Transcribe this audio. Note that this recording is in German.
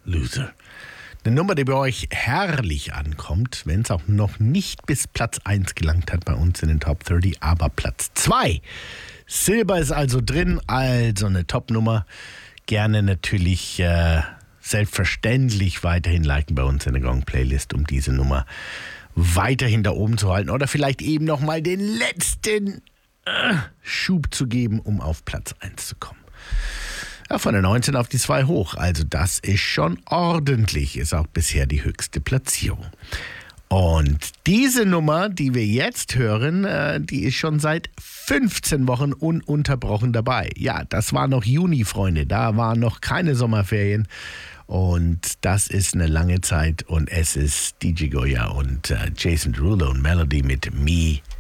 Loser. Eine Nummer, die bei euch herrlich ankommt, wenn es auch noch nicht bis Platz 1 gelangt hat bei uns in den Top 30, aber Platz 2. Silber ist also drin, also eine Top-Nummer. Gerne natürlich selbstverständlich weiterhin liken bei uns in der Gong-Playlist, um diese Nummer weiterhin da oben zu halten. Oder vielleicht eben nochmal den letzten Schub zu geben, um auf Platz 1 zu kommen. Ja, von der 19 auf die 2 hoch. Also das ist schon ordentlich. Ist auch bisher die höchste Platzierung. Und diese Nummer, die wir jetzt hören, die ist schon seit 15 Wochen ununterbrochen dabei. Ja, das war noch Juni, Freunde. Da waren noch keine Sommerferien. Und das ist eine lange Zeit. Und es ist DJ Goya und Jason Derulo und Melody mit Me